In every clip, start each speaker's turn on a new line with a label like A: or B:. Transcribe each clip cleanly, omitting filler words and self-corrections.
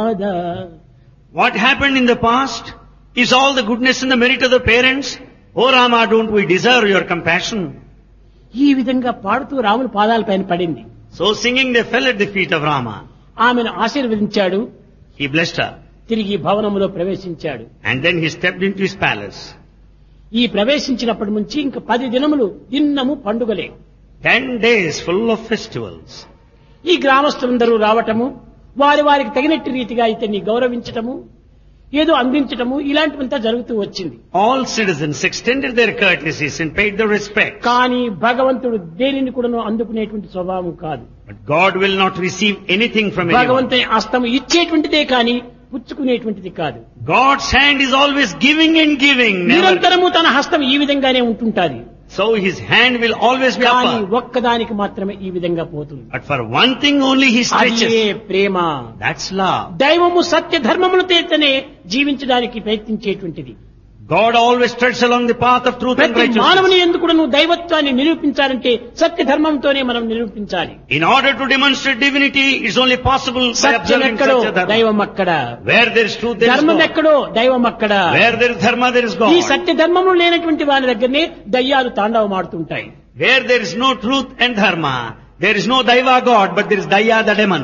A: Dada.
B: What happened in the past is all the goodness and the merit of the parents. Oh Rama, don't we deserve your compassion?
A: ఈ విధంగా పాడుతూ రాముని పాదాలపైన పడింది.
B: So singing they fell at the feet of Rama.
A: ఆమెను ఆశీర్వదించాడు.
B: He blessed her.
A: తిరిగి భవనములో ప్రవేశించాడు.
B: And then he stepped into his palace.
A: ఈ ప్రవేశించినప్పటి నుంచి ఇంక 10 దినములు దిన్నము పండుగలే.
B: 10 days full of festivals.
A: ఈ గ్రామస్తులందరూ రావటము, వారికి తగినట్టు రీతిగా ఇతన్ని గౌరవించటము, ఏదో అందించటము, ఇలాంటివంతా జరుగుతూ వచ్చింది.
B: All citizens extended their courtesies and paid their respect.
A: కానీ భగవంతుడు దేనిని కూడాను అందుకునేటువంటి స్వభావం కాదు.
B: But God will not receive anything from anyone.
A: భగవంతుని హస్తము ఇచ్చేటువంటిదే కానీ పుచ్చుకునేటువంటిది కాదు.
B: God's hand is always giving and giving. Never.
A: నిరంతరము తన హస్తం ఈ విధంగానే ఉంటుంటాది.
B: So his hand will always be
A: కానీ
B: upper.
A: ఒక్కదానికి మాత్రమే ఈ విధంగా పోతుంది.
B: But for one thing only he
A: అదే
B: stretches.
A: ప్రేమ.
B: That's love.
A: దైవము సత్య ధర్మముల చేతనే జీవించడానికి ప్రయత్నించేటువంటిది.
B: God always treads along the path of truth and
A: ప్రతి మానవుని
B: righteousness.
A: ఎందుకు నువ్వు దైవత్వాన్ని నిరూపించాలంటే సత్య ధర్మంతోనే మనం నిరూపించాలి.
B: In order to demonstrate divinity, it's only possible by
A: Satyam
B: observing
A: ఎక్కడో
B: such a dharma.
A: దైవం అక్కడ,
B: Where there is truth, there is
A: ధర్మం
B: God.
A: ఎక్కడో దైవం అక్కడ.
B: Where there is dharma, there is
A: ఈ
B: God.
A: సత్య ధర్మము లేనటువంటి వారి దగ్గరనే దయ్యాలు తాండవమాడుతుంటాయి.
B: Where there is no truth and dharma, there is no daiva God, but there is daya the demon.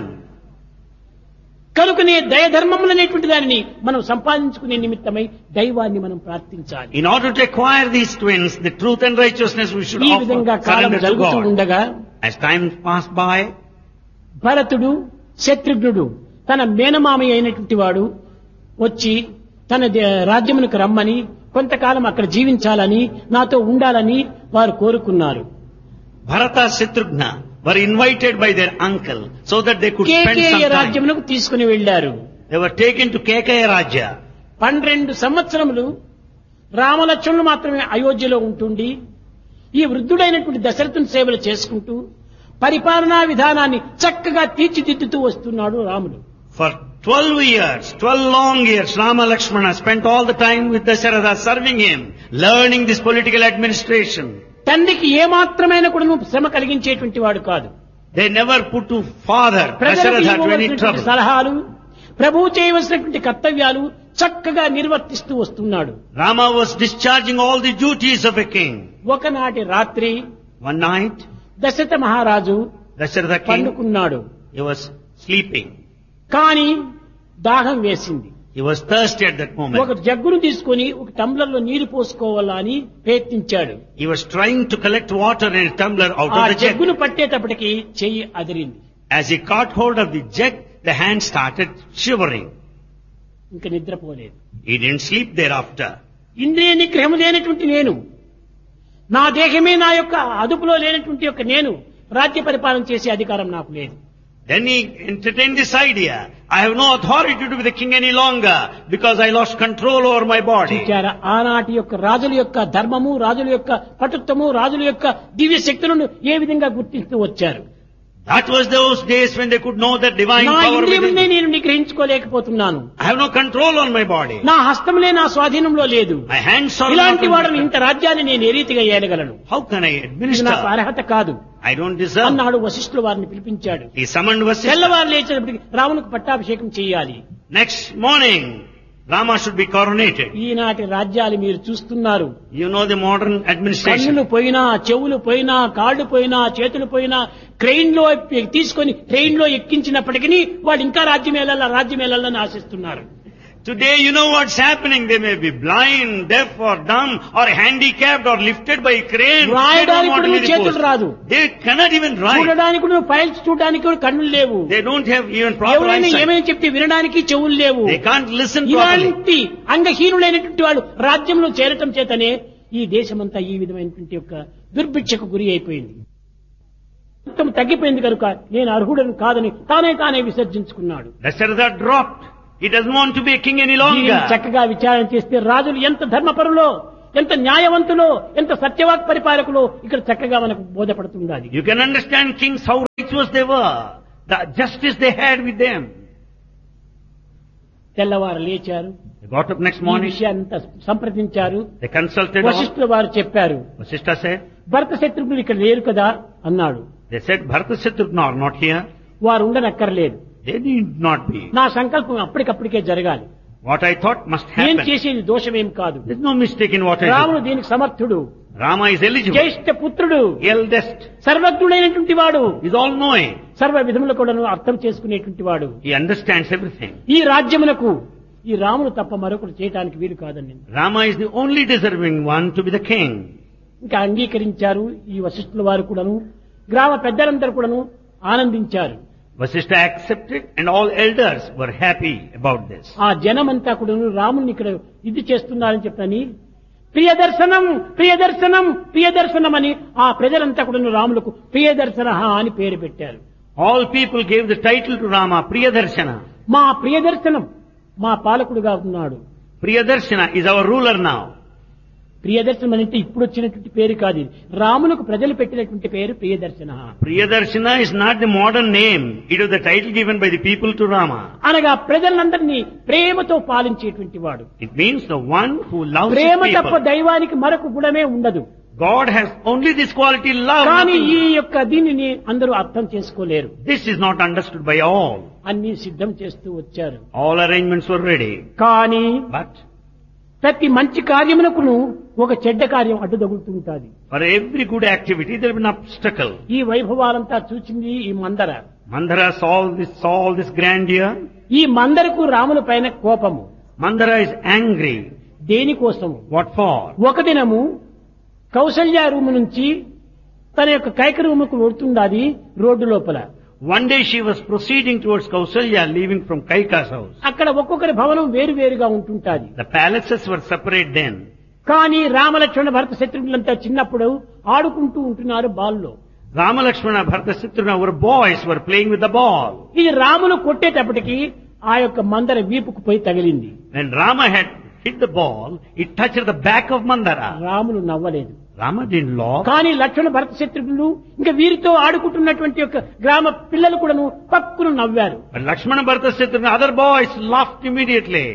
A: కనుకనే దయ ధర్మములు అనేటువంటి దానిని మనం సంపాదించుకునే నిమిత్తమై దైవాన్ని మనం ప్రార్థించాలి.
B: In order to acquire these twins, the truth and righteousness, we should
A: ఈ
B: offer
A: విధంగా కాలం
B: surrender to
A: జరుగుతూ
B: God.
A: ఉండగా
B: As time passed by,
A: భరతుడు శత్రుఘ్నుడు తన మేనమామయ్య అయినటువంటి వాడు వచ్చి తన రాజ్యమునకు రమ్మని, కొంతకాలం అక్కడ జీవించాలని, నాతో ఉండాలని వారు కోరుకున్నారు.
B: Bharata, Shatrughna were invited by their uncle so that they could spend
A: Kekaya
B: some time.
A: రాజ్యమునకు తీసుకుని వెళ్లారు.
B: They were taken to Kekaya Rajya.
A: 12 సంవత్సరములు రామలక్ష్మణులు మాత్రమే అయోధ్యలో ఉంటుండి ఈ వృద్ధుడైనటువంటి దశరథుని సేవలు చేసుకుంటూ పరిపాలనా విధానాన్ని చక్కగా తీర్చిదిద్దుతూ వస్తున్నాడు రాముడు.
B: For 12 long years, Rama Lakshmana spent all the time with Dasharatha serving him, learning this political administration.
A: తండ్రికి ఏమాత్రమైన కూడా శ్రమ కలిగించేటువంటి వాడు కాదు.
B: They never put to father
A: ప్రజలకు
B: Dasharatha to any
A: ఇవ్వవలసినటువంటి
B: trouble.
A: సలహాలు, ప్రభువు చేయవలసినటువంటి కర్తవ్యాలు చక్కగా నిర్వర్తిస్తూ వస్తున్నాడు.
B: Rama was discharging all the duties of a king.
A: ఒకనాటి రాత్రి
B: One night,
A: దశరథ మహారాజు
B: Dasharatha king,
A: పండుకున్నాడు.
B: he was sleeping.
A: కానీ దాహం వేసింది.
B: He was thirsty at that
A: ఒక
B: moment.
A: జగ్గును తీసుకొని ఒక టంబ్లర్లో నీరు పోసుకోవాలా అని ప్రయత్నించాడు.
B: He was trying to collect water in a tumbler out
A: ఆ
B: of the jug.
A: జగ్గును పట్టేటప్పటికి చెయ్యి అదిరింది.
B: As he caught hold of the jug, the hand started shivering.
A: ఇంక నిద్రపోలేదు.
B: He didn't sleep thereafter.
A: ఇంద్రియ నిగ్రహం లేనటువంటి నేను, నా దేహమే నా యొక్క అదుపులో లేనటువంటి యొక్క నేను రాజ్య పరిపాలన చేసే అధికారం నాకు లేదు.
B: Then he entertained this idea. I have no authority to be the king any longer because I lost control over my body.
A: చూచారా, ఆనాటి యొక్క రాజుల యొక్క ధర్మము, రాజుల యొక్క పటుత్వము, రాజుల యొక్క దివ్య శక్తులను ఏ విధంగా గుర్తిస్తూ వచ్చారు.
B: That was those days when they could know that divine
A: నా
B: power
A: ఇంద్రియమునే
B: within.
A: నేను నిగ్రహించుకోలేకపోతున్నాను.
B: I have no control on my body.
A: నా హస్తములే నా స్వాధీనంలో లేదు.
B: My hands are
A: ఇలాంటి
B: not
A: వాడని
B: in
A: ఇంత రాజ్యాన్ని నేను ఏ రీతిగా ఏలగలను?
B: How can I
A: ఇది నాకు
B: administer?
A: అర్హత కాదు
B: I don't deserve.
A: అన్నాడు. వశిష్ఠులు వారిని పిలిపించాడు.
B: He summoned Vasishtha.
A: తెల్లవారు లేచినప్పటికి రామునికి పట్టాభిషేకం చేయాలి.
B: Next morning, Rama should be coronated.
A: ఈనాటి రాజ్యాలు మీరు చూస్తున్నారు.
B: You know the modern administration.
A: కన్నులు పోయినా, చెవులు పోయినా, కాళ్ళు పోయినా, చేతులు పోయినా ట్రైన్ లో తీసుకొని ట్రైన్ లో ఎక్కించినప్పటికీ వాళ్ళు ఇంకా రాజ్యం వెళ్ళాలని ఆశిస్తున్నారు.
B: Today, you know what's happening. They may be blind, deaf or dumb or handicapped or lifted by a crane. They don't
A: రాయడానికి
B: want
A: కూడా
B: to be
A: చేతులు
B: reposed.
A: రాదు.
B: They cannot even write.
A: చూడడానికి కూడా ఫైల్స్ చూడడానికి కూడా కన్నులు లేవు.
B: They don't have even proper
A: ఎవరైనా
B: eyesight.
A: ఏమైనా చెప్తే వినడానికి చెవులు లేవు.
B: They can't listen properly.
A: ఇలాంటి అంగహీనులైనటువంటి వాళ్ళు రాజ్యంలో చేరటం చేతనే ఈ దేశమంతా ఈ విధమైనటువంటి యొక్క దుర్భిక్షకు గురి అయిపోయింది. మొత్తం తగ్గిపోయింది కనుక నేను అర్హుడను కాదని తానే విసర్జించుకున్నాడు.
B: Dasharatha dropped. He doesn't want to be a king any
A: దీనిని
B: longer.
A: చక్కగా విచారణ చేస్తే రాజులు ఎంత ధర్మపరులో, ఎంత న్యాయవంతులో, ఎంత సత్యవాక్ పరిపాలకులో ఇక్కడ చక్కగా మనకు బోధపడుతుండాలి.
B: You can understand kings how righteous they were. The justice they had with them.
A: తెల్లవారు లేచారు.
B: They got up next
A: ఈ
B: morning.
A: విషయాన్నంతా సంప్రదించారు.
B: They consulted all.
A: వశిష్ఠుల వారు చెప్పారు.
B: Vasishtha said,
A: భరత శత్రుఘ్నులు ఇక్కడ లేరు కదా అన్నాడు.
B: they said, Bharata Shatrughna are not here.
A: వారు ఉండనక్కర్లేదు.
B: They need not be.
A: నా సంకల్పం అప్పటికప్పటికే జరగాలి.
B: What I thought must
A: నేను
B: happen.
A: చేసేది దోషమేం కాదు.
B: There's no mistake in what I
A: రాముడు
B: do.
A: దీనికి సమర్థుడు,
B: Rama is eligible.
A: జ్యేష్ఠ పుత్రుడు,
B: Eldest.
A: సర్వజ్ఞుడైనటువంటి వాడు,
B: He's all knowing.
A: సర్వ విధములు కూడాను అర్థం చేసుకునేటువంటి వాడు.
B: He understands everything.
A: ఈ రాజ్యమునకు ఈ రాముడు తప్ప మరొకరు చేయడానికి వీలు కాదండి.
B: Rama is the only deserving one to be the king.
A: ఇంకా అంగీకరించారు ఈ వశిష్ఠుల వారు కూడాను, గ్రామ పెద్దలందరూ కూడాను ఆనందించారు.
B: Vasishtha accepted and all elders were happy about this.
A: ఆ జనమంతా కూడాను రాముని ఇక్కడ ఇది చేస్తున్నారని చెప్పని ప్రియదర్శనం ప్రియదర్శనం ప్రియదర్శనం అని ఆ ప్రజలంతా కూడాను రాములకు ప్రియదర్శన అని పేరు పెట్టారు.
B: All people gave the title to Rama, Priyadarshana.
A: మా ప్రియదర్శనం మా పాలకుడుగా ఉన్నాడు.
B: Priyadarshana is our ruler now.
A: ప్రియదర్శనం అంటే ఇప్పుడు వచ్చినటువంటి పేరు కాదు ఇది. రాములకు ప్రజలు పెట్టినటువంటి పేరు ప్రియదర్శన.
B: Priyadarshana is not the modern name. It was the title given by the people to Rama.
A: అనగా ప్రజలందరినీ ప్రేమతో పాలించేటువంటి వాడు.
B: It means the one who loves his
A: ప్రేమ తప్ప
B: people.
A: దైవానికి మరొక గుణమే ఉండదు.
B: God has only this quality, love.
A: కానీ ఈ
B: nothing.
A: యొక్క దీనిని అందరూ అర్థం చేసుకోలేరు.
B: This is not understood by all.
A: అన్ని సిద్ధం చేస్తూ వచ్చారు.
B: All arrangements were ready.
A: కానీ
B: But
A: ప్రతి మంచి కార్యమునకును ఒక చెడ్డ కార్యం అడ్డు తగులుతుంటాది.
B: for every good activity there will be an obstacle.
A: ఈ వైభవాలంతా చూచింది ఈ మందర.
B: Mandara saw all this grandeur.
A: ఈ మందరకు రాముల పైన కోపము.
B: Mandara is angry.
A: దేనికోసము?
B: What for?
A: ఒక దినము కౌసల్య రూము నుంచి తన యొక్క కైక రూముకు వెళ్తుండాది రోడ్డు లోపల.
B: One day she was proceeding towards Kausalya, leaving from Kaika's house.
A: అక్కడ ఒక్కొక్కరి భవనం వేరు వేరుగా ఉంటుంటాది.
B: The palaces were separate then.
A: కానీ రామలక్ష్మణ భరత శత్రుఘ్నులంతా చిన్నప్పుడు ఆడుకుంటూ ఉంటున్నారు బాల్లో.
B: Rama, Lakshmana, Bharata, Shatrugna were boys, were playing with the ball.
A: ఇది రాములు కొట్టేటప్పటికి ఆ యొక్క మందర వీపుకు పోయి తగిలింది.
B: When Rama had hit the ball, it touched the back of Mandara.
A: Ramulu నవ్వలేదు.
B: Rama didn't laugh.
A: కానీ లక్ష్మణ భరత శత్రుఘ్నులు ఇంకా వీరితో ఆడుకుంటున్నటువంటి యొక్క గ్రామ పిల్లలు కూడాను పక్కును నవ్వారు.
B: But Lakshmana, Bharata, Shatrugna, other boys laughed immediately.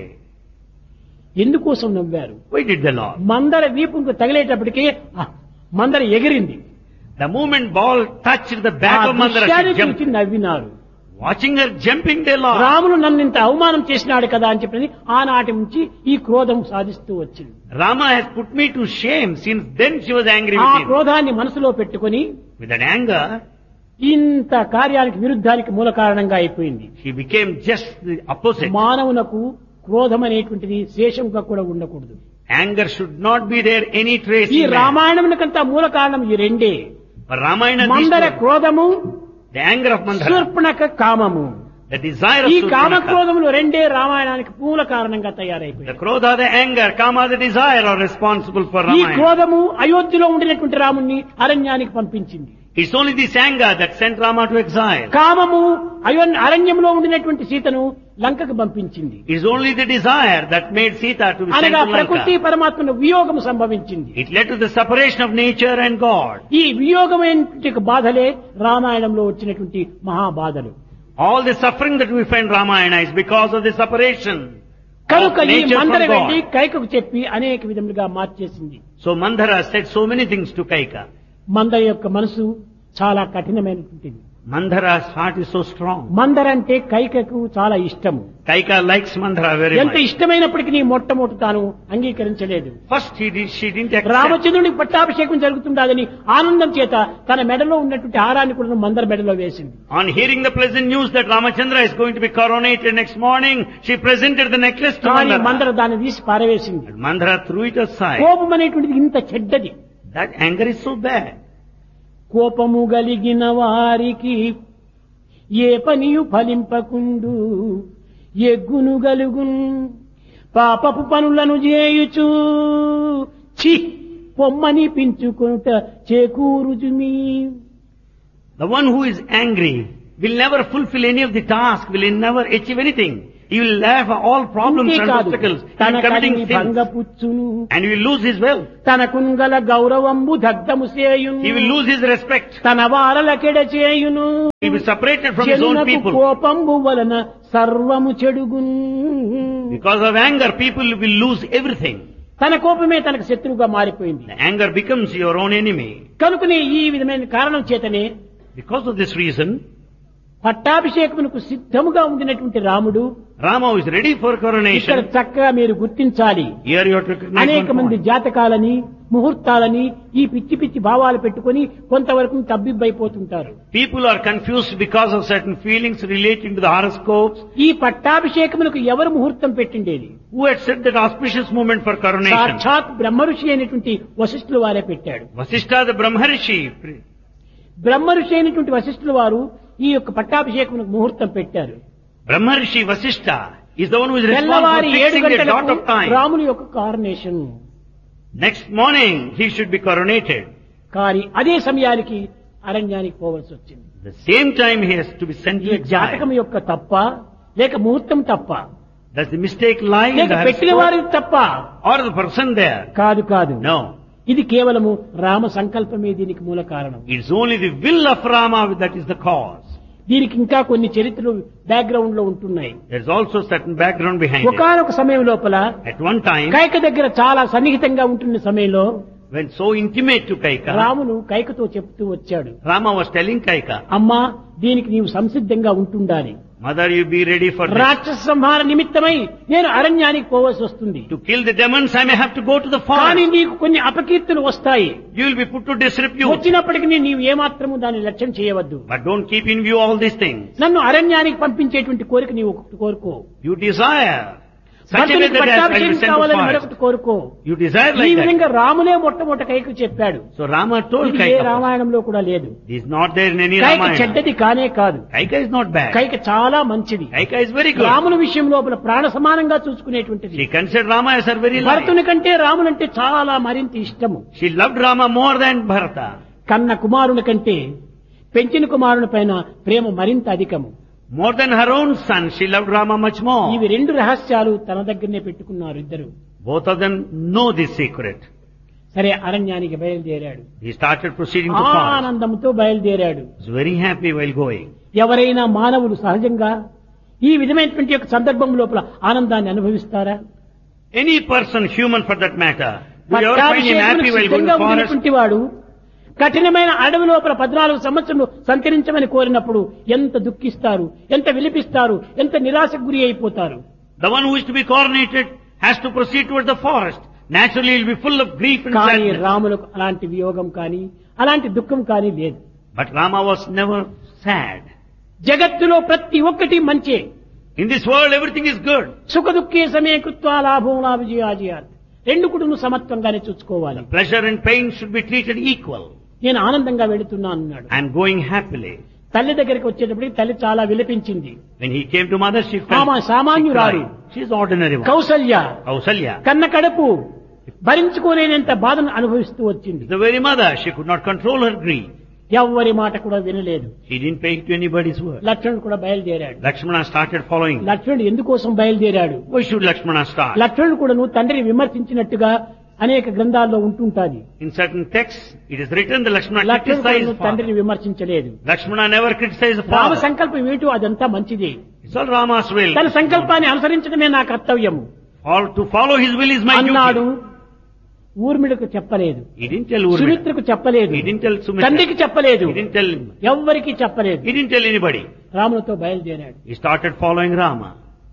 A: ఎందుకోసం నవ్వారు?
B: Why did they laugh?
A: మందర వీపుకు తగిలేటప్పటికి మందర ఎగిరింది.
B: The moment ball touched the
A: ఆ
B: back of Mandara,
A: దృశ్యాన్ని
B: she jumped.
A: చూసి నవ్వినారు.
B: Watching her jumping, they laughed.
A: Ramulu నన్ను ఇంత అవమానం చేసినాడు కదా అని చెప్పి ఆనాటి నుంచి ఈ క్రోధం సాధిస్తూ వచ్చింది.
B: Rama has put me to shame. Since then she was angry
A: ఆ
B: with him.
A: క్రోధాన్ని మనసులో పెట్టుకొని
B: With that anger,
A: ఇంత కార్యానికి విరుద్ధానికి మూల కారణంగా అయిపోయింది.
B: she became just the opposite.
A: మానవునకు క్రోధం అనేటువంటిది శేషంగా కూడా ఉండకూడదు.
B: Anger should not be there any trace
A: ఈ
B: in man.
A: రామాయణమునకంతా మూల కారణం ఈ రెండే.
B: But Ramayana,
A: Manthara
B: these two,
A: క్రోధము,
B: the anger of Mandara,
A: Shurpanakha కామము.
B: the desire of
A: ఈ కామ
B: Surpanakha,
A: క్రోధములు రెండే రామాయణానికి మూల కారణంగా
B: the
A: తయారైపోయాయి.
B: krodha, the anger, kama, the desire are responsible for
A: ఈ
B: Ramayana.
A: క్రోధము అయోధ్యలో ఉండినటువంటి రాముణ్ణి అరణ్యానికి పంపించింది.
B: It's only this anger that sent Rama to exile.
A: కామము అరణ్యంలో ఉండినటువంటి సీతను లంకకు పంపించింది.
B: It's only the desire that made Sita to be sent
A: అనగా
B: to
A: ప్రకృతి
B: Lanka.
A: పరమాత్మను వియోగము సంభవించింది.
B: It led to the separation of nature and God.
A: ఈ వియోగమైనటువంటి బాధలే రామాయణంలో వచ్చినటువంటి మహాబాధలు.
B: All the suffering that we find in Ramayana is because of the separation of
A: కనుక ఈ
B: nature
A: మందర
B: from
A: వెళ్లి
B: God.
A: కైకకు చెప్పి అనేక విధములుగా మార్చేసింది.
B: So Mandara said so many things to Kaika.
A: మందర యొక్క మనసు చాలా కఠినమైనటువంటిది.
B: Mandara's heart is so strong.
A: మందర అంటే కైకకు చాలా ఇష్టము.
B: Kaika likes Mandara very
A: ఎంత
B: much.
A: ఇష్టమైనప్పటికీ నీ మొట్టమొదటి తాను అంగీకరించలేదు.
B: First she didn't accept.
A: రామచంద్రునికి పట్టాభిషేకం జరుగుతుండదని ఆనందం చేత తన మెడలో ఉన్నటువంటి హారాన్ని కూడా మందర మెడలో వేసింది.
B: On hearing the pleasant news that Ramachandra is going to be coronated next morning, she presented the necklace to
A: కానీ మందర
B: Mandara.
A: దాన్ని తీసి పారవేసింది.
B: But Mandara threw it aside.
A: కోపం అనేటువంటిది ఇంత చెడ్డది.
B: That anger is so bad.
A: కోపము గలిగిన వారికి ఏ పనియు ఫలింపకుండు, ఎగ్గును గలుగున్ పాపపు పనులను చేయుచు చి పొమ్మని పించుకొనుట చేకూరుజుమి.
B: The one who is angry will never fulfill any of the task, will never achieve anything. He will have all problems and
A: కాదు,
B: obstacles. He
A: తన
B: will committing
A: Kalimi
B: sins.
A: భంగపుచ్చును,
B: And he will lose his wealth.
A: తన కుంగల గౌరవంబు దగ్ధము చేయును,
B: He will lose his respect.
A: తన వారలకెడ చేయును.
B: He will be separated from his own
A: జనునకు
B: people.
A: కోపంబు వలన సర్వము చెడుగున్.
B: Because of anger, people will lose everything.
A: తన కోపమే తనకు శత్రువుగా మారిపోయింది.
B: The anger becomes your own enemy.
A: కనుకనే ఈ విధమైన కారణం చేతనే
B: Because of this reason,
A: పట్టాభిషేకమునకు సిద్ధముగా ఉండినటువంటి రాముడు
B: Rama is ready for
A: ఇక్కడ
B: coronation.
A: చక్కగా మీరు గుర్తించాలి.
B: Here you have to recognize
A: అనేక
B: one
A: మంది
B: point.
A: జాతకాలని ముహూర్తాలని ఈ పిచ్చి పిచ్చి భావాలు పెట్టుకొని కొంతవరకు తబ్బిబ్బైపోతుంటారు.
B: People are confused because of certain feelings relating to the horoscopes.
A: ఈ పట్టాభిషేకమునకు ఎవరు ముహూర్తం పెట్టిండేది?
B: Who had set that auspicious moment for coronation?
A: సాక్షాత్ బ్రహ్మఋషి అయినటువంటి వశిష్ఠుల వారే పెట్టాడు.
B: Vasishtha the Brahmarishi.
A: బ్రహ్మఋషి అయినటువంటి వశిష్ఠుల వారు ఈ యొక్క పట్టాభిషేకమునకు ముహూర్తం పెట్టారు.
B: Brahmarishi Vasishtha is the one who is responsible
A: తెల్లవారి
B: for
A: 7
B: fixing the dot
A: గంటలకు
B: of time.
A: రాముని యొక్క కారణేషన్.
B: Next morning he should be coronated.
A: కానీ అదే సమయానికి అరణ్యానికి పోవలసి వచ్చింది.
B: The same time he has to be sent to
A: ఈ జాతకం
B: exile.
A: యొక్క తప్ప లేక ముహూర్తం తప్ప
B: Does the mistake lie in
A: లేక
B: the
A: పెట్టిన
B: horoscope
A: వారి తప్ప
B: or the person there?
A: కాదు కాదు.
B: No.
A: ఇది కేవలము రామ సంకల్పమే దీనికి మూల కారణం.
B: It's only the will of Rama that is the cause.
A: దీనికి ఇంకా కొన్ని చరిత్రలు బ్యాక్గ్రౌండ్ లో ఉంటున్నాయి.
B: There's also certain background behind it.
A: ఒకానొక సమయం లోపల
B: At one time,
A: కైక దగ్గర చాలా సన్నిహితంగా ఉంటున్న సమయంలో
B: when so intimate to Kaika,
A: రామును కైకతో చెప్తూ వచ్చాడు,
B: Rama was telling Kaika,
A: అమ్మా దీనికి నీవు సంసిద్ధంగా ఉంటుండాలి.
B: Mother, you be ready for this.
A: రాక్షస సంహార నిమిత్తమై నేను అరణ్యానికి పోవలసి వస్తుంది.
B: To kill the demons, I may have to go to the
A: కానీ
B: forest.
A: నీకు కొన్ని అపకీర్తులు వస్తాయి.
B: You will be put to disrepute.
A: వచ్చినప్పటికీ నీవు ఏమాత్రము దాన్ని లక్ష్యం చేయవద్దు.
B: But don't keep in view all these things.
A: నన్ను అరణ్యానికి పంపించేటువంటి కోరిక నీవు ఒకటి కోరుకో.
B: You desire such a way
A: భర్తనికి
B: that I will be
A: పట్టాభిషేకం
B: sent to
A: కావాలని
B: forest.
A: మరొకటి కోరుకో.
B: You desire
A: ఈ
B: like that.
A: విధంగా రాములే మొట్టమొదట కైకు చెప్పాడు.
B: So Rama told
A: ఇది ఏ
B: Kaika.
A: రామాయణంలో కూడా లేదు.
B: This is not there in any
A: Kaika
B: Ramayana.
A: చెడ్డది కానే కాదు.
B: Kaika is not bad.
A: Kaika చాలా మంచిది.
B: Kaika is very good.
A: రాముల విషయం లోపల ప్రాణ సమానంగా చూసుకునేటువంటిది.
B: She considered Rama as her very life.
A: భరతుని కంటే రాములంటే చాలా మరింత ఇష్టము.
B: She loved Rama more than Bharata.
A: కన్న కుమారుని కంటే పెంచిన కుమారుని పైన ప్రేమ మరింత అధికము.
B: More than her own son, she loved Rama much more.
A: ఇవి రెండు రహస్యాలు తన దగ్గరనే పెట్టుకున్నారు ఇద్దరు.
B: Both of them know this secret.
A: సరే అరణ్యానికి బయలుదేరాడు.
B: He started proceeding to forest.
A: ఆనందంతో బయలుదేరాడు.
B: He was very happy while going.
A: ఎవరైనా మానవులు సహజంగా ఈ విధమైనటువంటి యొక్క సందర్భం లోపల ఆనందాన్ని అనుభవిస్తారా?
B: Any person, human for that matter, do you ever find him happy while going
A: సిద్ధంగా
B: to forest?
A: ఉన్నటువంటి వాడు కఠినమైన అడవి లోపల 14 సంవత్సరాలు సంచరించమని కోరినప్పుడు ఎంత దుఃఖిస్తారు, ఎంత విలిపిస్తారు, ఎంత నిరాశకు గురి అయిపోతారు.
B: The one who is to be coronated has to proceed towards the forest. Naturally, he will be full of grief and
A: కానీ
B: sadness.
A: రాములకు అలాంటి వియోగం కానీ అలాంటి దుఃఖం కానీ లేదు.
B: But Rama was never sad.
A: జగత్తులో ప్రతి ఒక్కటి మంచే.
B: In this world, everything is good.
A: సుఖ దుఃఖే సమేకృత్వా లాభం లాభ విజయాజయాత్. రెండు కూడా సమత్వంగానే చూసుకోవాలి.
B: Pleasure and pain should be treated equal.
A: నేను ఆనందంగా వెళుతున్నా అన్నాడు.
B: I am going happily.
A: తల్లి దగ్గరికి వచ్చేటప్పటికి తల్లి చాలా విలపించింది.
B: When he came to mother, she
A: ఆమె
B: felt
A: సామాన్యురాలు.
B: she is ordinary one.
A: Kaushalya
B: Kausalya.
A: కన్న కడుపు భరించుకోలేనంత బాధను అనుభవిస్తూ వచ్చింది.
B: The very mother, she could not control her grief.
A: ఎవ్వరి మాట కూడా వినలేదు.
B: She didn't pay to anybody's word.
A: లక్ష్మణుడు కూడా బయలుదేరాడు.
B: Lakshmana started following.
A: లక్ష్మణుడు ఎందుకోసం బయలుదేరాడు?
B: Why should Lakshmana start?
A: లక్ష్మణుడు కూడా నువ్వు తండ్రిని విమర్శించినట్టుగా అనేక గ్రంథాల్లో ఉంటుంటాది.
B: In certain texts, it is written that Lakshmana
A: లక్ష్మణుడు కూడా
B: criticized
A: నువ్వు
B: father.
A: తండ్రిని విమర్శించలేదు.
B: Lakshmana never criticized the
A: Rama
B: father.
A: సంకల్పం ఏమిటో అదంతా మంచిదే.
B: It's all Rama's will.
A: తన సంకల్పాన్ని అనుసరించడమే నా కర్తవ్యము
B: To follow his will is my
A: అన్నాడు.
B: duty.
A: ఊర్మిళకు చెప్పలేదు,
B: He didn't tell Urmila.
A: సుమిత్రకు చెప్పలేదు,
B: He didn't tell Sumitra.
A: తండ్రికి చెప్పలేదు,
B: He didn't tell him.
A: ఎవ్వరికి చెప్పలేదు.
B: He didn't tell anybody.
A: రాములతో బయలుదేరాడు.
B: He started following Rama.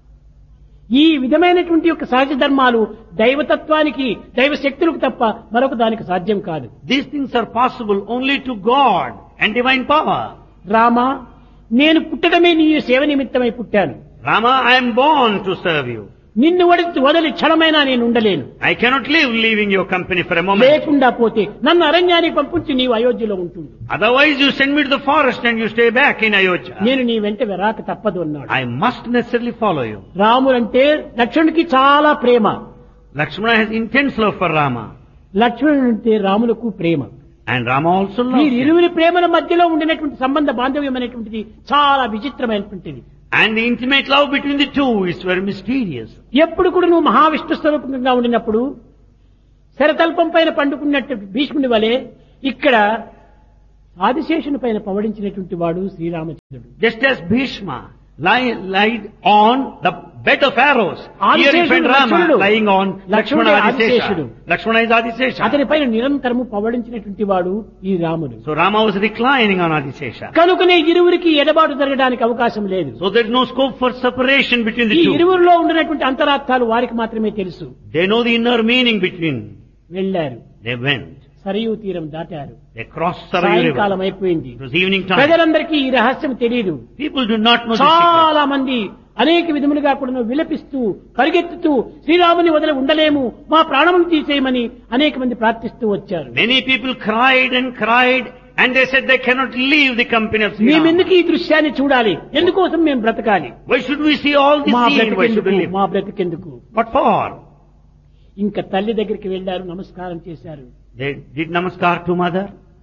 A: ఈ విధమైనటువంటి యొక్క సహజ ధర్మాలు దైవతత్వానికి దైవ శక్తులకు తప్ప మరొక దానికి సాధ్యం కాదు.
B: These things are possible only to God and divine power.
A: Rama నేను పుట్టడమే నీ సేవ నిమిత్తమై పుట్టాను.
B: Rama, I am born to serve you.
A: నిన్ను వదిలి క్షణమైనా నేను ఉండలేను.
B: I cannot live leaving your company for a moment.
A: లేకుండా పోతే నన్ను అరణ్యానికి పంపించి నీవు అయోధ్యలో ఉంటుంది.
B: Otherwise you send me to the forest and you stay back in Ayodhya.
A: నేను నీ వెంట రాక తప్పదు అన్నాడు.
B: I must necessarily follow you.
A: రాముడంటే లక్ష్మణుడికి చాలా ప్రేమ.
B: Lakshmana has intense love for Rama.
A: లక్ష్మణుడంటే రాములకు Prema.
B: And Rama also loves
A: ఈ
B: him.
A: ఇరువురి ప్రేమల మధ్యలో ఉండినటువంటి సంబంధ బాంధవ్యం అనేటువంటిది చాలా విచిత్రమైనటువంటిది.
B: And the intimate love between the two is very mysterious.
A: ఎప్పుడు కూడా నువ్వు మహావిష్ణు స్వరూపంగా ఉండినప్పుడు శరతల్పం పైన పండుకున్నట్టు భీష్ముని వలె ఇక్కడ ఆదిశేషుని పైన పవడించినటువంటి వాడు శ్రీరామచంద్రుడు.
B: Just as Bhishma lied on the bed of arrows. Here you find Rama lying on Lakshmana Adisesha. Lakshmana is Adisesha.
A: అతని పైన నిరంతరము పవడించినటువంటి వాడు ఈ రాముడు.
B: So Rama was reclining on Adisesha.
A: కనుకనే ఇరువురికి ఎడబాటు జరగడానికి అవకాశం లేదు.
B: So there is no scope for separation between the
A: ఈ
B: two.
A: ఇరువురిలో ఉండినటువంటి అంతరార్థాలు వారికి మాత్రమే తెలుసు.
B: They know the inner meaning between.
A: వెళ్ళారు.
B: They went.
A: సరయూ తీరం దాటారు.
B: They crossed Sarayu
A: సాయంకాలం
B: river.
A: అయిపోయింది.
B: It was evening time.
A: ప్రజలందరికీ ఈ రహస్యం తెలియదు.
B: People do not know the secret.
A: చాలా మంది అనేక విధములుగా కూడా విలపిస్తూ పరిగెత్తుతూ శ్రీరాముని వదిలి ఉండలేము, మా ప్రాణములు తీసేయమని అనేక మంది ప్రార్థిస్తూ వచ్చారు.
B: Many people cried and cried and they said they cannot leave the company of Sri Rama.
A: మేమెందుకు ఈ దృశ్యాన్ని చూడాలి, ఎందుకోసం మేము బ్రతకాలి,
B: Why should we see all this
A: మా
B: scene? Why should we
A: బ్రతికెందుకు,
B: live?
A: మా బ్రతికెందుకు.
B: What for?
A: ఇంకా తల్లి దగ్గరికి వెళ్లారు, నమస్కారం చేశారు.
B: They did namaskar to mother.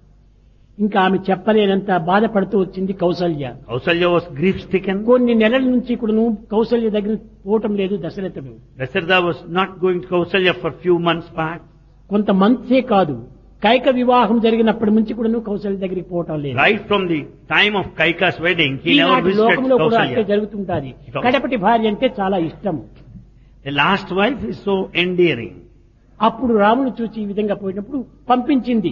A: ఇంకా ఆమె చెప్పలేనంత బాధపడుతూ వచ్చింది Kaushalya.
B: Kausalya was grief stricken.
A: కొన్ని నెలల నుంచి కూడాను కౌసల్య దగ్గర పోవటం లేదు దశరథుడు.
B: Dasharatha was not going to Kausalya for few months back.
A: కొంత మంత్సే కాదు, కైక వివాహం జరిగినప్పటి నుంచి కూడాను కౌసల్య దగ్గరికి పోవటం లేదు.
B: Right from the time of Kaika's wedding, he never
A: ఈనాటి
B: visited
A: లోకంలో కూడా అట్లే
B: Kausalya.
A: జరుగుతుంటాది. కడపటి భార్య అంటే చాలా ఇష్టం.
B: The last wife is so endearing.
A: అప్పుడు రాముడు చూచి ఈ విధంగా పోయినప్పుడు పంపించింది,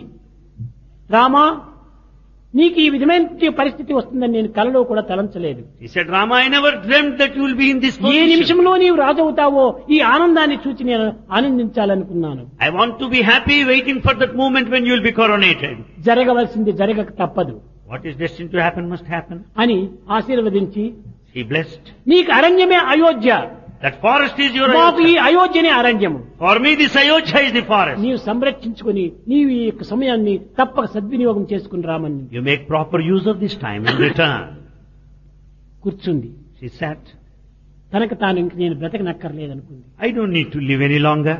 A: రామా నీకు ఈ విధమైన పరిస్థితి వస్తుందని నేను కలలో కూడా తలంచలేదు.
B: He said, Rama, I never dreamt that you will be in this
A: A
B: position.
A: నిమిషంలో నీవు రాజవుతావో ఈ ఆనందాన్ని చూచి నేను ఆనందించాలనుకున్నాను.
B: I want to be happy waiting for that moment when you will be coronated.
A: జరగవలసింది జరగక తప్పదు
B: What is destined to happen must happen.
A: అని ఆశీర్వదించి,
B: He blessed.
A: నీకు అరణ్యమే Ayodhya,
B: That forest is your
A: మాకు ఈ
B: Ayodhya.
A: అయోధ్యనే అరణ్యము.
B: For me this Ayodhya is the forest.
A: నీవు సంరక్షించుకుని నీవు ఈ యొక్క సమయాన్ని తప్పక సద్వినియోగం చేసుకుని రామని
B: You make proper use of this time in return.
A: కూర్చుంది.
B: She sat.
A: తనకు తాను ఇంక నేను బ్రతకనక్కర్లేదనుకుంది.
B: I don't need to live any longer.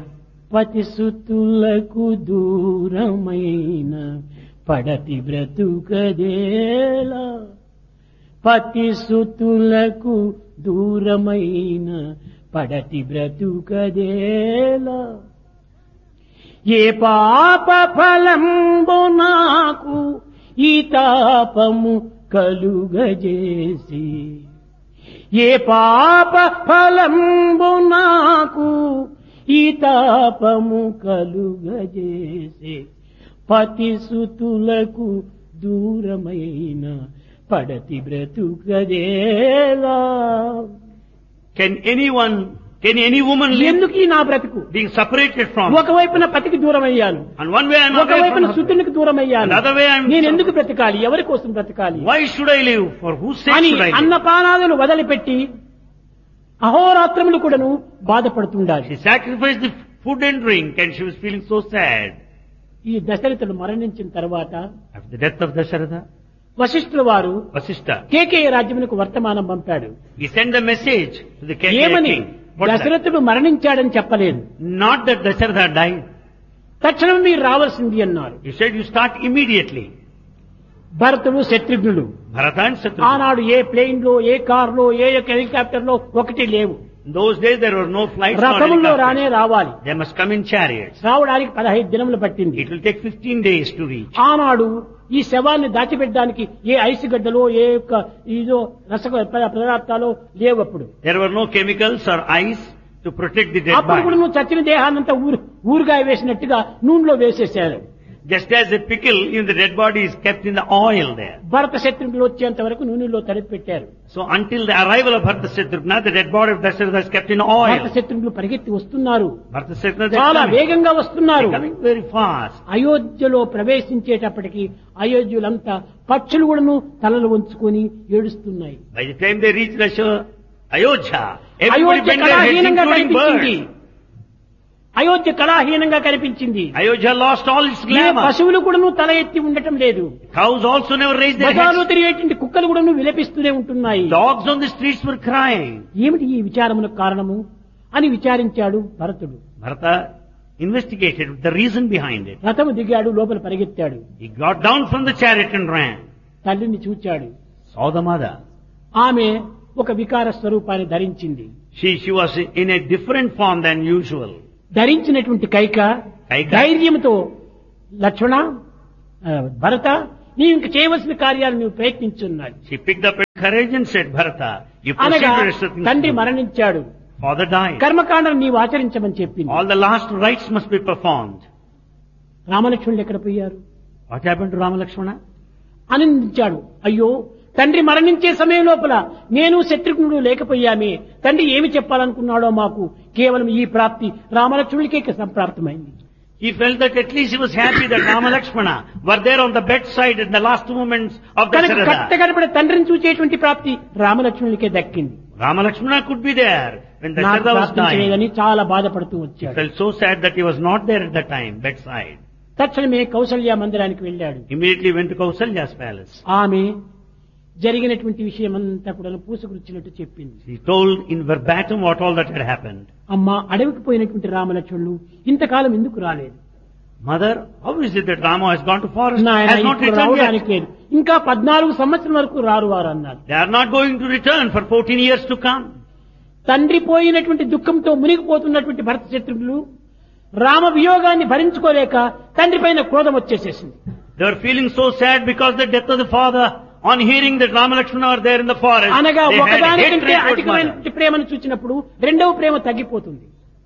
A: పతిసుతులకు దూరమైన పడతి బ్రతుకదేలా, పతిసుతులకు దూరమైన పడతి బ్రతుకదేలా, ఏ పాప ఫలంబు నాకు ఈ తాపము కలుగజేసి, ఏ పాప ఫలంబు నాకు ఈ తాపము కలుగజేసే, పతిసుతులకు దూరమైన పడతి బ్రతుకదేలా.
B: Can any woman live
A: ఎందుకు ఈ నా బ్రతుకు?
B: being separated from?
A: ఒకవైపున పతికి దూరం అయ్యాను,
B: And one way I am away
A: ఒకవైపున
B: from her.
A: సుతునికి దూరం అయ్యాను.
B: Another way I am.
A: నేను ఎందుకు బ్రతకాలి, ఎవరి కోసం బ్రతకాలి
B: Why should I live? For whose sake
A: అని
B: should I live?
A: అన్నపానాదులు వదిలిపెట్టి అహోరాత్రములు కూడాను బాధపడుతుండాలి.
B: She sacrificed the food and drink and she was feeling so sad.
A: ఈ దశరథుడు మరణించిన తర్వాత
B: After the death of Dasharatha,
A: వశిష్ఠుల వారు
B: Vasishtha,
A: కేకేయ రాజ్యమునకు వర్తమానం పంపాడు.
B: he sent a message to the Kaikeya
A: ఏమని?
B: king. What's that?
A: దశరథుడు మరణించాడని చెప్పలేదు.
B: Not that Dasharatha died.
A: తక్షణం మీరు రావాల్సింది అన్నారు.
B: He said you start immediately.
A: భరతుడు శత్రుఘ్నుడు
B: Bharata and Shatrugna.
A: ఆనాడు ఏ ప్లేన్ లో, ఏ కార్ లో, ఏ హెలికాప్టర్ లో ఒకటి లేవు.
B: In those days there were no flights nor
A: రథముల్లో రానే
B: helicopters.
A: రావాలి.
B: They must come in chariots.
A: రావడానికి 15 దినములు పట్టింది.
B: It will take 15 days to reach.
A: ఆనాడు ఈ శవాన్ని దాచిపెట్టడానికి ఏ ఐస్ గడ్డలో, ఏ యొక్క ఇదో రస పదార్థాలు లేవు. అప్పుడు
B: There were no chemicals or ice to protect the dead
A: అప్పుడు కూడా
B: body.
A: నువ్వు చచ్చిన దేహాన్నంతా ఊరుగాయ వేసినట్టుగా నూనెలో వేసేసారు.
B: Just as a pickle, even the dead body is kept in the oil there.
A: భరత శత్రుఘ్నులు వచ్చేంత వరకు నూనెలో తడిపి పెట్టారు.
B: So until the arrival of Bharata Shatrugna, the dead body of Dasharatha is kept in
A: Bharata
B: oil.
A: శత్రుఘ్నులు పరిగెత్తి వస్తున్నారు,
B: Bharata Shatrugna is
A: చాలా
B: coming.
A: వేగంగా వస్తున్నారు.
B: They're coming very fast.
A: అయోధ్యలో ప్రవేశించేటప్పటికి అయోధ్యులంతా పక్షులు కూడాను తలలు వంచుకొని ఏడుస్తున్నాయి.
B: By the time they reach Ayodhya, everybody
A: Ayodhya
B: bent their heads,
A: కళాహీనంగా
B: including
A: కనిపించింది.
B: birds.
A: అయోధ్య కళాహీనంగా కనిపించింది.
B: Ayodhya lost all its
A: ఏ
B: glamour.
A: పశువులు కూడాను తల ఎత్తి ఉండటం లేదు.
B: Cows also never raised their
A: బజార్లో
B: heads.
A: తిరిగేటువంటి కుక్కలు కూడాను విలపిస్తూనే ఉంటున్నాయి.
B: Dogs on the streets were crying.
A: ఏమిటి ఈ విచారమునకు కారణము అని విచారించాడు భరతుడు.
B: Bharata investigated the reason behind it.
A: రథము దిగాడు, లోపల పరిగెత్తాడు.
B: He got down from the chariot and ran.
A: తల్లిని చూచాడు.
B: Saw the mother.
A: ఆమె ఒక వికార స్వరూపాన్ని ధరించింది.
B: She was in a different form than usual.
A: ధరించినటువంటి కైక ధైర్యంతో, లక్ష్మణ, భరత, నీవు ఇంక చేయవలసిన కార్యాలు నువ్వు ప్రయత్నించున్నాడు
B: She picked up courage and said, Bharata, you
A: అనగా
B: proceed to certain
A: తండ్రి
B: things.
A: మరణించాడు.
B: Father died.
A: కర్మకాండను నీవు ఆచరించమని చెప్పింది.
B: All the last rites must be performed.
A: రామలక్ష్మణులు ఎక్కడ పోయారు?
B: What happened to Rama Lakshmana?
A: ఆనందించాడు. అయ్యో, తండ్రి మరణించే సమయం లోపల నేను శత్రుఘ్నుడు లేకపోయామే, తండ్రి ఏమి చెప్పాలనుకున్నాడో మాకు కేవలం ఈ ప్రాప్తి రామలక్ష్మణులకే సంప్రాప్తమైంది.
B: He felt that at least he was happy that Rama Lakshmana were there on the bedside in the last moments of Dasharatha.
A: కట్టగడపడ తండ్రిని చూచేటువంటి ప్రాప్తి రామలక్ష్మణులకే దక్కింది.
B: Rama Lakshmana could be there when Dasharatha was dying.
A: చాలా బాధపడుతూ
B: He
A: వచ్చాడు.
B: felt so sad that he was not there at the time, bedside.
A: తక్షణమే కౌసల్య మందిరానికి వెళ్ళాడు.
B: Immediately went to Kausalya's palace.
A: ఆమె జరిగినటువంటి విషయం అంతా కూడా పూసుకుచ్చినట్టు చెప్పింది.
B: He told in verbatim what all that had happened.
A: అమ్మా, అడవికి పోయినటువంటి రామలక్ష్మణులు ఇంతకాలం ఎందుకు రాలేదు?
B: Mother, how is it that Rama has gone to forest?
A: నాయన,
B: Has not
A: ఇప్పుడు
B: returned
A: రావడానికి
B: yet.
A: లేదు, ఇంకా 14 సంవత్సరం వరకు రారు వారు అన్నారు.
B: They are not going to return for 14 years to come.
A: తండ్రి పోయినటువంటి దుఃఖంతో మునిగిపోతున్నటువంటి భరత శత్రుఘ్నులు రామ వియోగాన్ని భరించుకోలేక తండ్రి పైన క్రోధం వచ్చేసేసింది.
B: They were feeling so sad because the death of the father. On hearing that Rama Lakshmana are there in the forest,
A: అనగా
B: they had
A: ఒకదానికంటే
B: hatred towards
A: అధికమైన
B: mother.
A: ప్రేమను చూచినప్పుడు రెండవ ప్రేమ తగ్గిపోతుంది.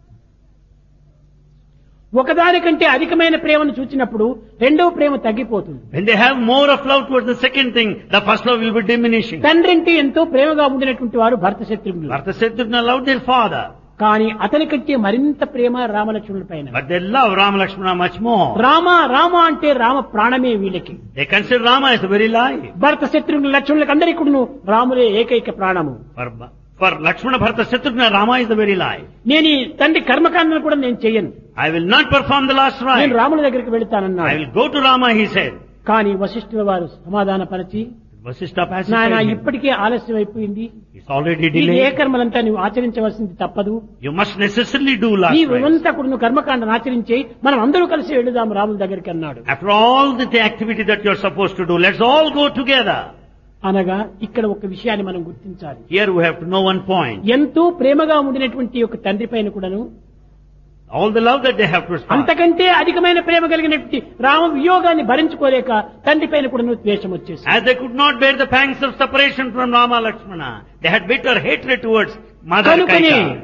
A: ఒకదానికంటే అధికమైన ప్రేమను చూచినప్పుడు రెండవ ప్రేమ తగ్గిపోతుంది.
B: When they have more of love towards the second thing, the first love will be diminishing.
A: తండ్రి అంటే ఎంతో ప్రేమగా ఉండినటువంటి వారు భరత శత్రుఘ్నులు.
B: Bharata Shatrugna loved their father,
A: కానీ అతని కంటే మరింత ప్రేమ రామలక్ష్మణుల పైన.
B: but they love Rama Lakshmana much more.
A: Rama Rama అంటే రామ ప్రాణమే వీళ్ళకి.
B: They consider Rama as the very life.
A: భరత శత్రుఘ్నుల లక్ష్మణులకు అందరికీ కూడాను రాములే ఏకైక ప్రాణము.
B: For Lakshmana, Bharata, Shatrugna, Rama is the very life.
A: నేను ఈ తండ్రి కర్మకాండను కూడా నేను చెయ్యను,
B: I will not perform the last
A: నేను
B: rite.
A: రాముల దగ్గరికి
B: I
A: వెళతానన్నాడు.
B: will go to Rama, he said.
A: కానీ వశిష్ఠుల వారు సమాధానపరిచి,
B: Vasishtha
A: నాయన
B: pacified him.
A: ఇప్పటికే ఆలస్యం అయిపోయింది,
B: It's already
A: ఈ ఏ
B: delayed.
A: కర్మలంతా నువ్వు ఆచరించవలసింది తప్పదు.
B: You must necessarily do last
A: ఈ
B: rite.
A: ఇవంతా కూడా నువ్వు కర్మకాండను ఆచరించి మనం అందరూ కలిసి వెళదాం రాముల దగ్గరికి అన్నాడు.
B: After all the activity that you're supposed to do, let's all go together.
A: అనగా ఇక్కడ ఒక విషయాన్ని మనం గుర్తించాలి.
B: Here we have to know one point.
A: ఎంతో ప్రేమగా ఉండినటువంటి ఒక తండ్రి పైన కూడాను
B: All the love that they have to respond.
A: అంతకంటే అధికమైన ప్రేమ కలిగినటువంటి రామ వియోగాన్ని భరించుకోలేక తండ్రి పైన కూడాను ద్వేషం వచ్చేసి,
B: As they could not bear the pangs of separation from Rama Lakshmana, they had bitter hatred towards Mother
A: కనుకనే
B: Kaika.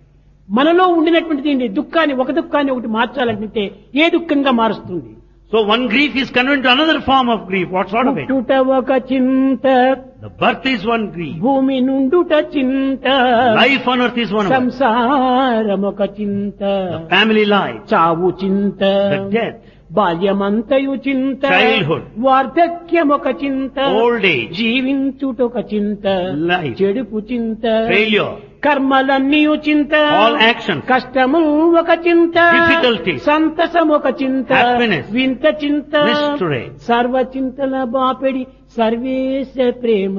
A: మనలో ఉండినటువంటి దుఃఖాన్ని ఒక దుఃఖాన్ని ఒకటి మార్చాలంటే ఏ దుఃఖంగా మారుస్తుంది?
B: So one grief is converted to another form of grief. What sort of it?
A: పుట్టుట ఒక చింత,
B: The birth is one grief.
A: భూమి నుండుట చింత,
B: Life on earth is one of it.
A: సంసారం ఒక చింత,
B: The family life,
A: చావు చింత,
B: the death,
A: బాల్యమంతయు చింత,
B: Childhood.
A: వార్ధక్యం ఒక చింత,
B: old age,
A: జీవించుటొక చింత,
B: Life.
A: చెడుపు చింత,
B: failure,
A: కర్మలన్నీ చింత,
B: all actions,
A: కష్టము ఒక చింత,
B: Difficulties.
A: సంతసం ఒక చింత,
B: Happiness.
A: వింత చింత,
B: mystery.
A: సర్వ చింతల బాపెడి సర్వేశ ప్రేమ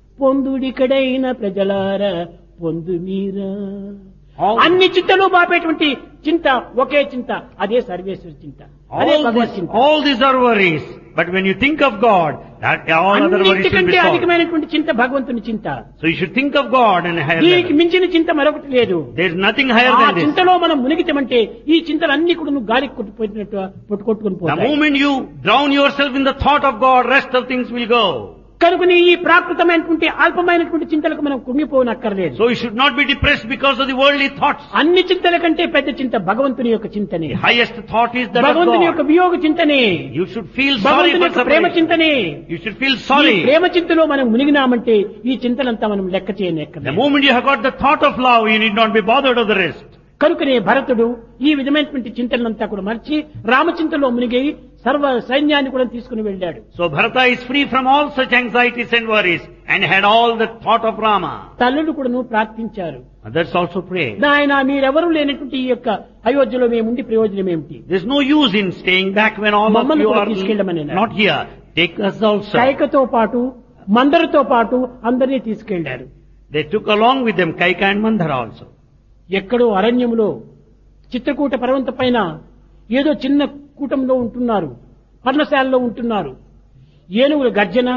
A: పొందుడికడైన ప్రజలార పొందు మీరా.
B: All,
A: అన్ని చింతలు బాపేటువంటి చింత ఒకే చింత, అదే సర్వేశ్వర చింత, అదే భగవత్ చింత.
B: all these are worries. But when you think of God, that all other worries will
A: అన్నిటికంటే
B: be solved.
A: అధికమైనటువంటి చింత భగవంతుని చింత.
B: So you should think of God and higher
A: దీనికి
B: level.
A: మించిన చింత మరొకటి లేదు.
B: There is nothing higher
A: ఆ
B: than this.
A: చింతలో మనం మునిగితమంటే ఈ చింతలన్నీ కూడా నువ్వు గాలికి కొట్టుకుపోయినట్టు కొట్టుకుని
B: The
A: పోతాయి.
B: moment you drown yourself in the thought of God, rest of things will go.
A: కనుకని ఈ ప్రాకృతమైనటువంటి అల్పమైనటువంటి చింతలకు మనం కుంగిపోనక్కర్లేదు.
B: So you should not be depressed because of the worldly thoughts.
A: అన్ని చింతల కంటే పెద్ద చింత భగవంతుని యొక్క చింతనే.
B: The highest thought is that of
A: భగవంతుని యొక్క
B: God.
A: వియోగ చింతనే,
B: You should feel sorry
A: భగవంతుని
B: for
A: యొక్క ప్రేమ
B: separation.
A: చింతనే.
B: You should feel
A: ఈ
B: sorry.
A: ప్రేమ చింతలో మనం మునిగినామంటే ఈ చింతలంతా మనం లెక్క
B: The
A: చేయనక్కర్లేదు.
B: moment you have got the thought of love, you need not be bothered of the rest.
A: కనుకనే భరతుడు ఈ విధమైనటువంటి చింతనంతా కూడా మర్చి రామచింతలో మునిగి సర్వ సైన్యాన్ని కూడా తీసుకుని వెళ్ళాడు.
B: So Bharata is free from all such anxieties and worries and had all the thought of Rama.
A: తల్లులు కూడాను ప్రార్థించారు,
B: Others also prayed.
A: నాయన మీరెవరూ లేనటువంటి ఈ యొక్క అయోధ్యలో మేముండి ప్రయోజనం ఏమిటి?
B: There's no use in staying back when all of
A: మమ్మల్ని
B: you
A: కూడా
B: are
A: తీసుకెళ్ళమని
B: not here. Take us also.
A: కైకతో పాటు మందరితో పాటు అందరినీ తీసుకెళ్లారు.
B: They took along with them Kaika and Mandara also.
A: ఎక్కడో అరణ్యములో చిత్రకూట పర్వత పైన ఏదో చిన్న కూటంలో ఉంటున్నారు, పర్ణశాలలో ఉంటున్నారు. ఏనుగుల గర్జన,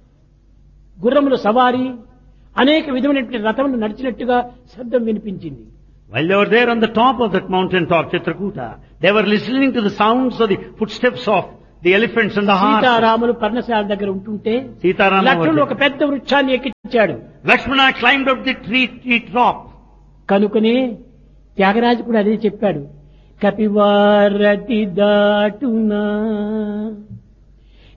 A: గుర్రముల సవారీ, అనేక విధమైనటువంటి రథములు నడిచినట్టుగా శబ్దం వినిపించింది.
B: While they were there on the top of that mountain top, Chitrakuta, they were listening to the sounds of the footsteps of the elephants and the horses.
A: సీతారాములు పర్ణశాల దగ్గర ఉంటుంటే
B: Sitaram
A: లక్ష్మణుడు
B: was
A: ఒక పెద్ద వృక్షాన్ని ఎక్కించాడు.
B: there. Lakshmana climbed up the tree top.
A: కనుకనే త్యాగరాజు కూడా అదే చెప్పాడు. కపివారతి దాటునా